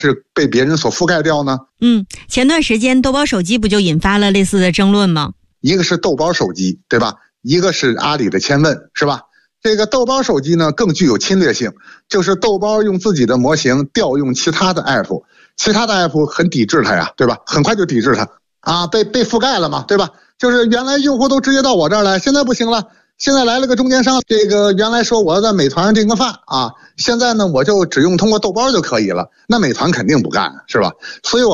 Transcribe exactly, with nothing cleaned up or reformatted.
是被别人所覆盖掉呢？ 嗯，前段时间豆包手机不就引发了类似的争论吗？ 一个是豆包手机，对吧？一个是阿里的千问，是吧？这个豆包手机呢更具有侵略性，就是豆包用自己的模型调用其他的 app， 其他的 app 很抵制它呀，对吧？很快就抵制它啊，被被覆盖了嘛，对吧？就是原来用户都直接到我这儿来，现在不行了，现在来了个中间商，这个原来说我要在美团上订个饭啊，现在呢我就只用通过豆包就可以了，那美团肯定不干，是吧？所以我